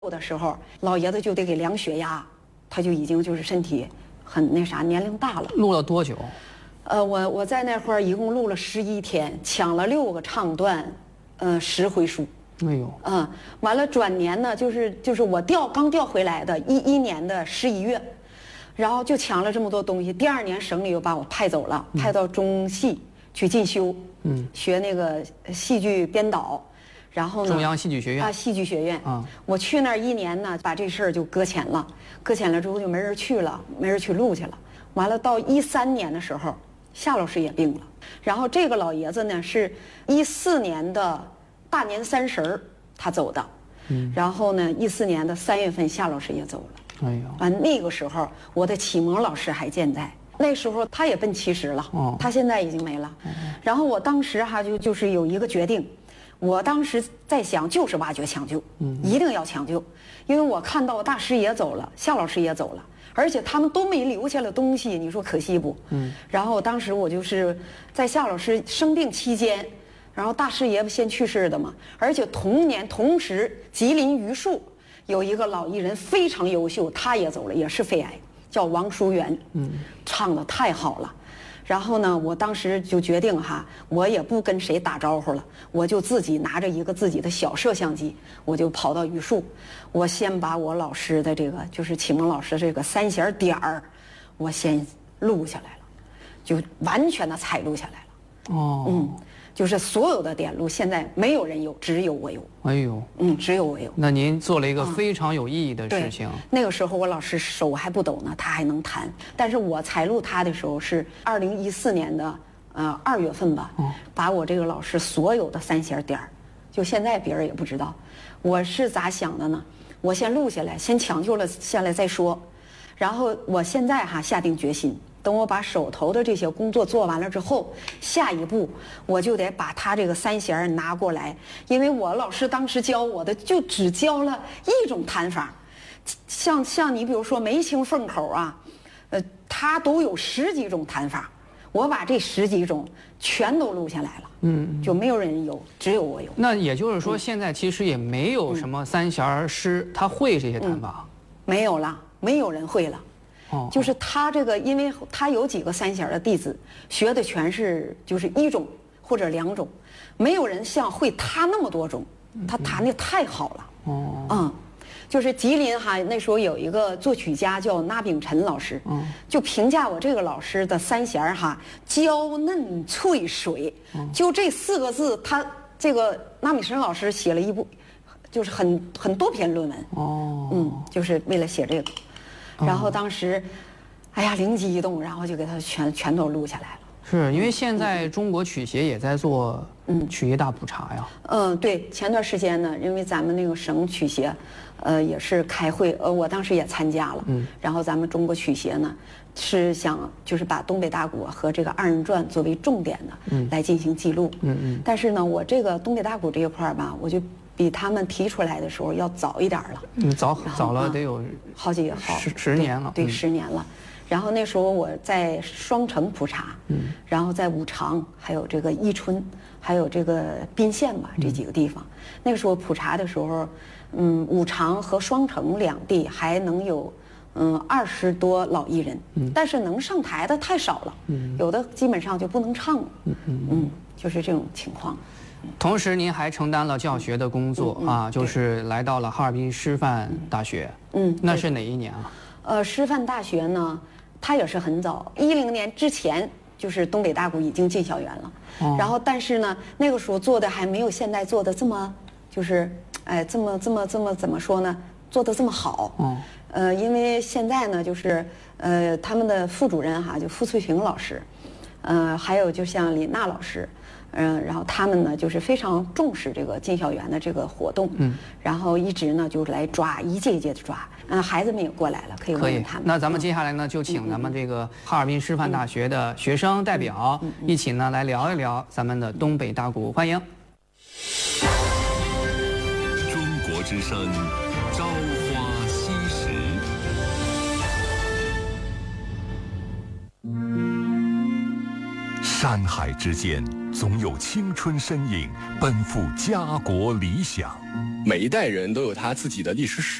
的时候，老爷子就得给量血压，他就已经就是身体很那啥，年龄大了。 录了多久？ 我在那会儿一共录了11天，抢了6个唱段，10回书。 哎呦， 完了转年呢，就是我刚调回来的11年的11月，然后就抢了这么多东西。第2年省里又把我派走了，派到中戏去进修，学那个戏剧编导。然后呢？ 中央戏剧学院啊，戏剧学院啊，我去那儿1年呢，把这事儿就搁浅了，搁浅了之后就没人去了，没人去录去了。完了，到13年的时候，夏老师也病了，然后这个老爷子呢是14年的大年30他走的，然后呢14年的3月份夏老师也走了。 哎呦， 完那个时候我的启蒙老师还健在。那时候他也奔70了，他现在已经没了。然后我当时就是有一个决定。我当时在想，就是挖掘抢救，一定要抢救，因为我看到大师也走了，夏老师也走了，而且他们都没留下了东西，你说可惜不？然后当时我就是在夏老师生病期间，然后大师爷先去世的嘛，而且同时吉林榆树有一个老艺人非常优秀，他也走了，也是肺癌，叫王淑媛，唱得太好了。然后呢，我当时就决定我也不跟谁打招呼了，我就自己拿着一个自己的小摄像机，我就跑到榆树，我先把我老师的这个就是启蒙老师这个3弦点儿，我先录下来了，就完全的采录下来了。就是所有的点录现在没有人有，只有我有。 哎呦， 只有我有。 那您做了一个非常有意义的事情。 那个时候我老师手还不抖呢，他还能弹。但是我采录他的时候是2014年的2月份吧，把我这个老师所有的3弦点儿，就现在别人也不知道。我是咋想的呢？我先录下来，先抢救了下来再说。然后我现在下定决心。等我把手头的这些工作做完了之后，下一步我就得把他这个3弦拿过来，因为我老师当时教我的就只教了一种弹法，像你比如说梅清凤口它都有10几种弹法，我把这10几种全都录下来了，就没有人有，只有我有。 那也就是说，现在其实也没有什么3弦师他会这些弹法， 没有了，没有人会了。就是他这个，因为他有几个3弦的弟子，学的全是就是1种或者2种，没有人像会他那么多种，他弹的太好了。就是吉林那时候有一个作曲家叫那炳辰老师，就评价我这个老师的3弦娇嫩脆水，就这4个字，他这个那炳辰老师写了一部，就是很多篇论文。就是为了写这个。然后当时，灵机一动，然后就给他全都录下来了。 是因为现在中国曲协也在做曲艺大普查呀。 对，前段时间呢，因为咱们那个省曲协，也是开会，我当时也参加了。然后咱们中国曲协呢，是想就是把东北大鼓和这个2人转作为重点的来进行记录。但是呢，我这个东北大鼓这一块吧，我就比他们提出来的时候要早一点了。 早了得有10年了。 对，10年了。然后那时候我在双城普查，然后在武昌，还有这个伊春，还有这个宾县吧，这几个地方。那个时候普查的时候，武昌和双城2地还能有20多老艺人，但是能上台的太少了，有的基本上就不能唱了。就是这种情况。 同时，您还承担了教学的工作就是来到了哈尔滨师范大学。那是哪一年啊？ 师范大学呢，它也是很早，10年之前就是东北大鼓已经进校园了。然后，但是呢，那个时候做的还没有现在做的这么，就是这么怎么说呢？做的这么好。因为现在呢，就是他们的副主任就傅翠萍老师，还有就像李娜老师。然后他们呢，就是非常重视这个进校园的这个活动，然后一直呢就来抓，一届一届的抓，孩子们也过来了，可以问问他们。 那咱们接下来呢，就请咱们这个哈尔滨师范大学的学生代表一起呢来聊一聊咱们的东北大鼓，欢迎。 中国之声，朝花夕拾。山海之间，总有青春身影奔赴家国理想。 每一代人都有他自己的历史史，